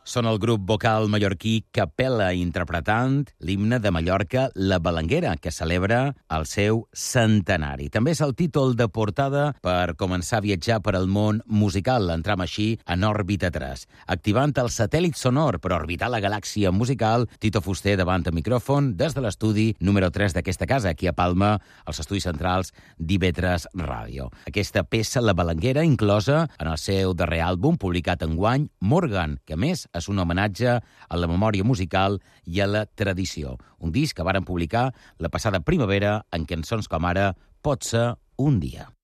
Són el grup vocal mallorquí Capella interpretant l'himne de Mallorca, La Balanguera, que celebra el seu centenari. També és el títol de portada per començar a viatjar per al món musical. Entram així en òrbita 3. Activant el satèl·lit sonor per orbitar la galàxia musical, Tito Fuster davant el micròfon des de l'estudi número 3 d'aquesta casa, aquí a Palma, als estudis centrals d'IV3 Ràdio. Aquesta peça, La Balanguera, inclosa en el seu darrer àlbum, publicat enguany, Morgan, que a més és un homenatge a la memòria musical i a la tradició. Un disc que varen publicar la passada primavera en cançons com ara Pot ser un dia.